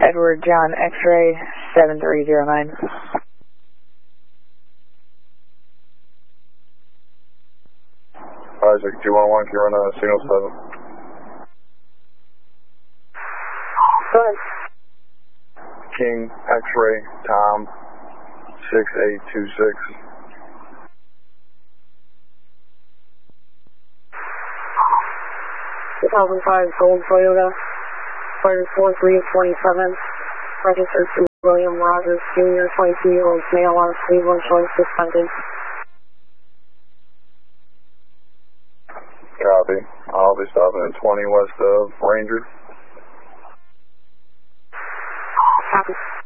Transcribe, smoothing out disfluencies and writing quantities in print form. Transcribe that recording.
Edward John X-ray 7309. Isaac 211, can you run a signal 7? Go ahead. King X-ray Tom 6826. 2005 Gold Toyota, flight 4327, registered to William Rogers Jr., 22-year-old male on Cleveland Shore suspended. Copy. I'll be stopping at 20 west of Ranger. Copy.